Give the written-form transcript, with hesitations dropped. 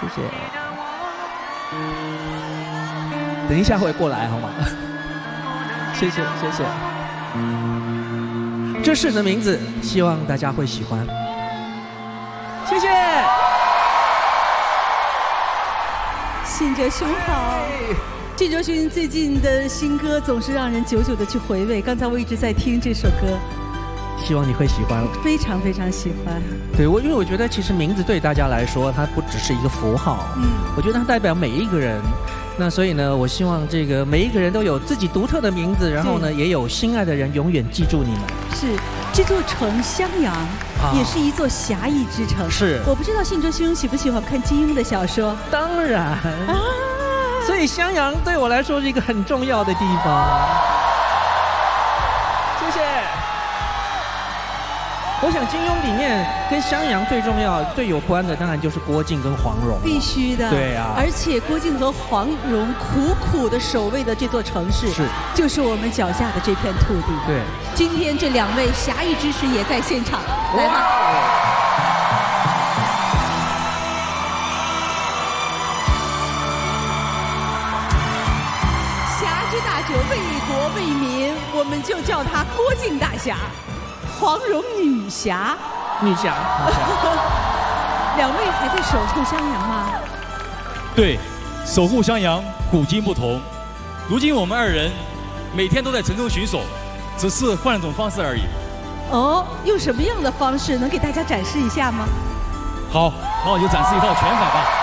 谢谢。等一下会过来好吗？谢谢谢谢。这是你的名字，希望大家会喜欢。谢谢。 信哲兄好。信哲兄最近的新歌总是让人久久的去回味，刚才我一直在听这首歌。 希望你会喜欢， 非常非常喜欢。 对因为我觉得其实名字对大家来说，它不只是一个符号，我觉得它代表每一个人。那所以呢，我希望这个每一个人都有自己独特的名字，然后呢，也有心爱的人永远记住你们。 是，这座城襄阳也是一座侠义之城。 是，我不知道信哲兄喜不喜欢看金庸的小说？ 当然啊，所以襄阳对我来说是一个很重要的地方。谢谢。我想金庸里面跟襄阳最重要、最有关的，当然就是郭靖跟黄蓉。 必须的。 对啊。 而且郭靖和黄蓉苦苦的守卫的这座城市，就是我们脚下的这片土地。 对。 今天这2位侠义之士也在现场，来吧。侠之大者，为国为民，我们就叫他郭靖大侠。黄蓉女侠， 女侠 2位还在守护襄阳吗？ 对，守护襄阳，古今不同。如今我们2人每天都在城中巡守，只是换了种方式而已。 哦，用什么样的方式能给大家展示一下吗？ 好，那我就展示一套拳法吧。